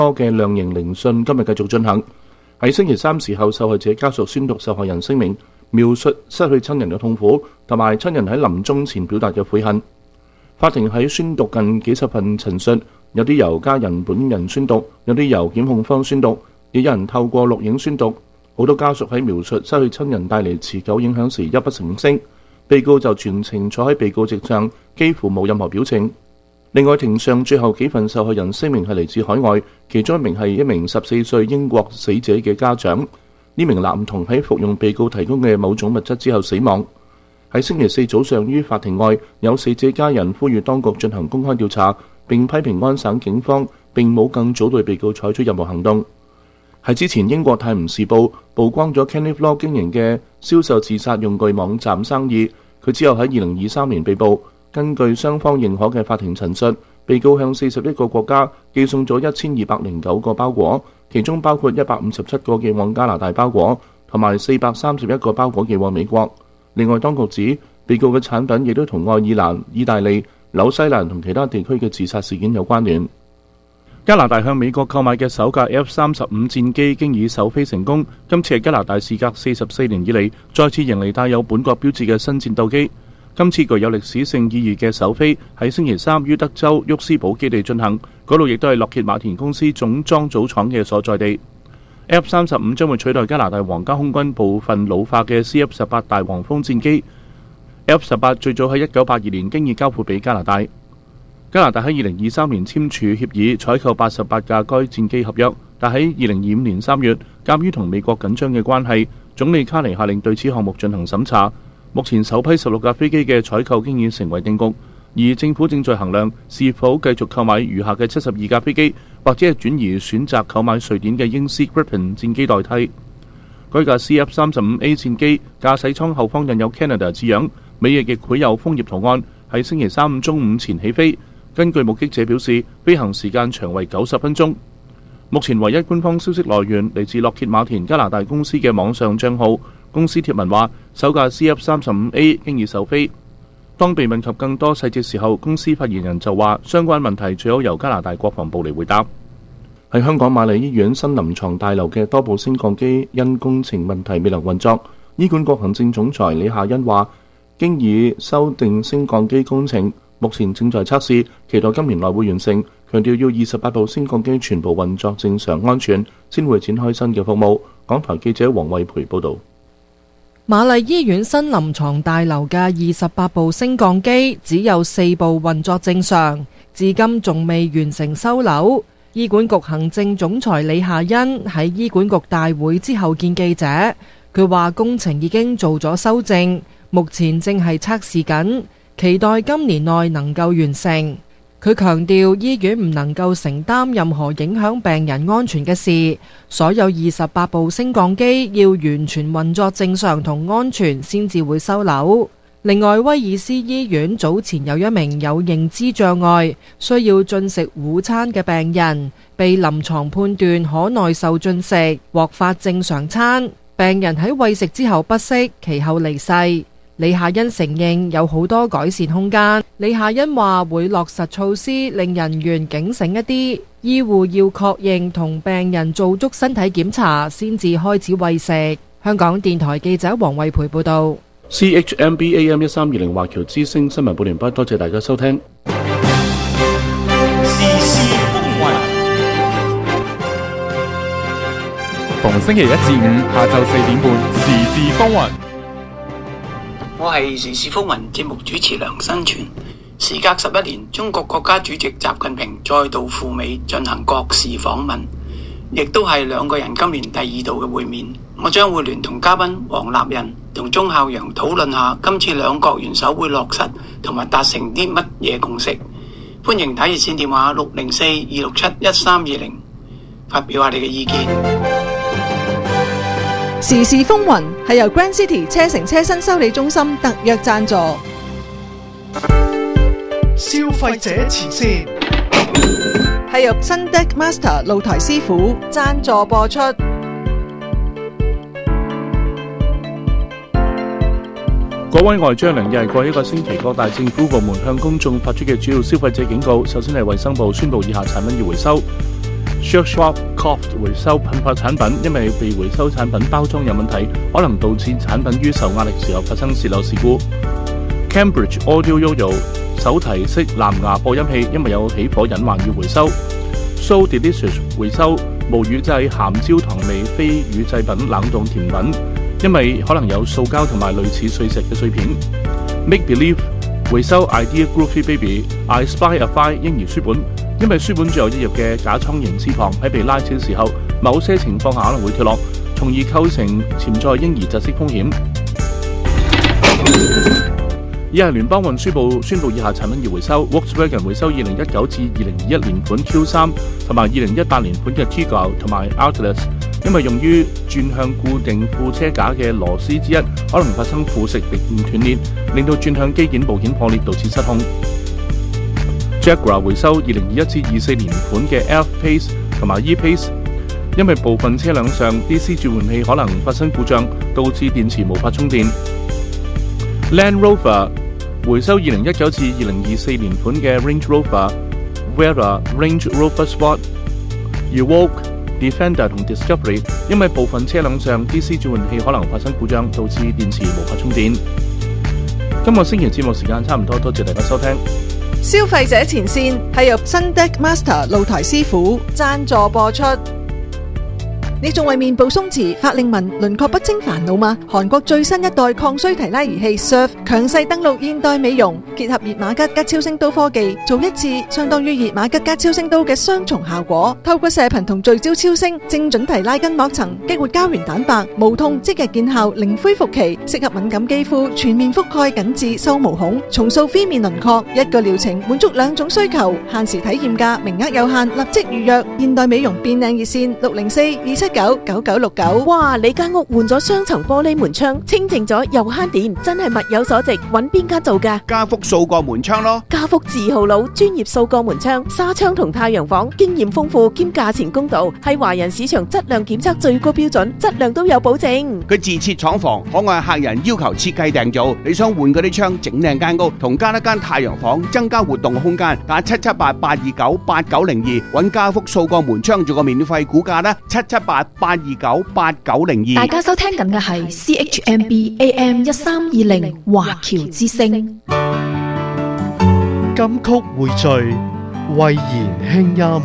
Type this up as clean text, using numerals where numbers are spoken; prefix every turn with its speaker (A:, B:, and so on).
A: 多嘅量刑聆訊今日繼續進行。喺星期三時候，受害者家屬宣讀受害人聲明，描述失去親人嘅痛苦，同埋親人喺臨終前表達嘅悔恨。法庭喺宣讀近幾十份陳述，有啲由家人本人宣讀，有啲由檢控方宣讀，亦有人透過錄影宣讀。好多家屬喺描述失去親人帶嚟持久影響時泣不成聲，被告就全程坐喺被告席上，幾乎冇任何表情。另外，庭上最後幾份受害人聲明係嚟自海外，其中一名係一名14歲英國死者嘅家長。呢名男童喺服用被告提供嘅某種物質之後死亡。喺星期四早上，於法庭外有死者家人呼籲當局進行公開調查，並批評安省警方並冇更早對被告採取任何行動。喺之前，英國泰晤士報曝光咗 Kenneth Law 經營嘅銷售自殺用具網站生意，佢之後喺2023年被捕。根據雙方認可嘅法庭陳述，被告向41個國家寄送咗1209個包裹，其中包括157個寄往加拿大包裹，同埋431個包裹寄往美國。另外，當局指被告嘅產品亦都同愛爾蘭、意大利、紐西蘭同其他地區嘅自殺事件有關聯。加拿大向美國購買嘅首架 F-35戰機經已首飛成功，今次係加拿大事隔44年以嚟再次迎嚟帶有本國標誌嘅新戰鬥機。今次具有歷史性意義嘅首飛喺星期三於德州沃斯堡基地進行，嗰度亦都係洛歇馬田公司總裝組廠嘅所在地。F-35將會取代加拿大皇家空軍部分老化嘅 CF-18大黃蜂戰機。F-18最早喺1982年經已交付俾加拿大。加拿大喺2023年簽署協議，採購88架該戰機合約，但喺2025年3月，鑑於同美國緊張嘅關係，總理卡尼下令對此項目進行審查。目前首批16架飛機嘅採購經已成為定局，而政府正在衡量是否繼續購買餘下嘅72架飛機，或者係轉移選擇購買瑞典嘅英斯 Gripen 戰機代替。該架 CF-35A 戰機駕駛艙後方印有 Canada 字樣，尾翼亦繪有楓葉圖案，喺星期三中午前起飛。根據目擊者表示，飛行時間長為90分鐘。目前唯一官方消息來源嚟自洛歇馬田加拿大公司嘅網上帳號。公司貼文話，首架 CF-35A 經已首飛。當被問及更多細節時候，公司發言人就話，相關問題最好由加拿大國防部嚟回答。喺香港瑪麗醫院新臨床大樓嘅多部升降機因工程問題未能運作，醫管局行政總裁李夏欣話，經已修訂升降機工程，目前正在測試，期待今年內會完成。強調要28部升降機全部運作正常安全，先會展開新嘅服務。港台記者黃慧培報導。
B: 瑪麗醫院新臨床大樓嘅28部升降機只有4部運作正常，至今仲未完成收樓。醫管局行政總裁李夏欣喺醫管局大會之後見記者，佢話工程已經做咗修正，目前正係測試緊，期待今年內能夠完成。佢強調醫院唔能夠承擔任何影響病人安全嘅事，所有28部升降機要完全運作正常同安全先至會收樓。另外，威爾斯醫院早前有一名有認知障礙需要進食午餐嘅病人，被臨床判斷可耐受進食，獲發正常餐。病人喺餵食之後不適，其後離世。李夏欣承認有好多改善空間。李夏欣話會落實措施，令人員警醒一啲，醫護要確認同病人做足身體檢查先至開始餵食。香港電台記者黃慧培報道。
A: CHMB AM 1320華僑之聲新聞報完畢，多謝大家收聽。
C: 時事風雲，逢星期1至5下晝4點半，時事風雲。
D: 我係時事風雲節目主持梁新全。時隔11年，中國國家主席習近平再度赴美進行國事訪問，亦都係兩個人今年第2度嘅會面。我將會聯同嘉賓黃立仁同鐘孝陽討論下今次兩國元首會落實同埋達成啲乜嘢共識。歡迎打熱線電話604-267-1320發表下你嘅意見。
E: 時事風雲係由 Grand City 車城車身修理中心特約贊助。
F: 消費者前線
E: 係由新 Deck Master 露台師傅贊助播出。
A: 各位外將良，又係過一個星期，各大政府部門向公眾發出嘅主要消費者警告。首先係衛生部宣布以下產品要回收。 Schwarzkopf 回收噴發產品，因為被回收產品包裝有問題，可能導致產品於受壓力時候發生洩漏事故。Cambridge Audio Yo-Yo 手提式藍牙播音器，因為有起火隱患要回收。So Delicious 回收無乳製鹹焦糖味非乳製品冷凍甜品，因為可能有塑膠同埋類似碎石嘅碎片。Make Believe 回收 Idea Groovy Baby I Spy a Fly 嬰兒書本，因為書本最後一頁嘅假倉形翅膀喺被拉扯嘅時候，某些情況下可能會脫落，從而構成潛在嬰兒窒息風險。以下聯邦運輸部宣布以下產品要回收 ：Volkswagen 回收2019至2021年款 Q3 同埋2018年款嘅 Tiggo 同埋 Atlas， 因為用於轉向固定副車架嘅螺絲之一可能發生腐蝕力唔斷裂，令到轉向機件部件破裂，導致失控。Jaguar 回收2021至24年款嘅 F-Pace 同埋 E-Pace， 因為部分車輛上 DC 轉換器可能發生故障，導致電池無法充電。Land Rover 回收2019至2024年款嘅 Range Rover、Vera、Range Rover Sport、Evoque、Defender 同 Discovery， 因為部分車輛上 DC 轉換器可能發生故障，導致電池無法充電。今個星期節目時間差唔多，多謝大家收聽。
E: 消費者前線係由 Sundeck Master 露台師傅贊助播出。你仲為面部鬆弛、法令紋、輪廓不清煩惱嗎？韓國最新一代抗衰提拉儀器 Surf 強勢登陸現代美容，結合熱瑪吉加超聲刀科技，做一次相當於熱瑪吉加超聲刀嘅雙重效果。透過射頻同聚焦超聲，精準提拉筋膜層，激活膠原蛋白，無痛即日見效，零恢復期，適合敏感肌膚，全面覆蓋緊致收毛孔，重塑phía面輪廓。一個療程滿足兩種需求，限時體驗價，名額有限，立即預約。現代美容變靚熱線604-279-9969。
G: 哇！你間屋換咗雙層玻璃門窗，清淨咗又慳電，真係物有所值。揾邊間做㗎？
H: 家福掃過門窗咯。
G: 家福字號佬，專業掃過門窗、紗窗同太陽房，經驗豐富兼價錢公道，係華人市場質量檢測最高標準，質量都有保證。
H: 佢自設廠房，可按客人要求設計訂造。你想換嗰啲窗，整靚間屋，同加一間太陽房，增加活動空間，打778-829-8902，揾家福掃過門窗做個免費估價啦，778-829-8902。
I: 大家收聽緊嘅係 CHMB AM 1320華僑之聲。
F: 金曲匯聚，慧言輕音。